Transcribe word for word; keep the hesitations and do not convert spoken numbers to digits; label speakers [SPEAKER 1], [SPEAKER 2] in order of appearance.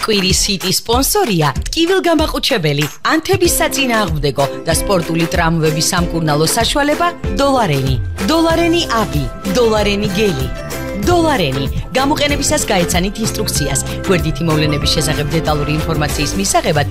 [SPEAKER 1] კვირის ჰიტის სპონსორია ტკივილგამაყუჩებელი, ანთების საწინააღმდეგო და სპორტული ტრამვების სამკურნალო საშუალება დოლარენი. დოლარენი აბი, დოლარენი გელი. დოლარენი. გამოყენებისას გაეცანით ინსტრუქციას. გვერდითი მოვლენების შესახებ დეტალური ინფორმაციის მისაღებად